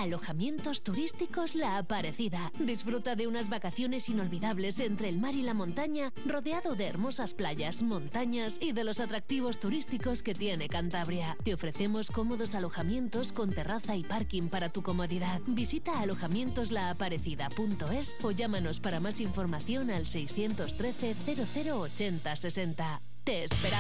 Alojamientos turísticos La Aparecida. Disfruta de unas vacaciones inolvidables entre el mar y la montaña, rodeado de hermosas playas, montañas y de los atractivos turísticos que tiene Cantabria. Te ofrecemos cómodos alojamientos con terraza y parking para tu comodidad. Visita alojamientoslaaparecida.es o llámanos para más información al 613 0080 60. Te esperamos.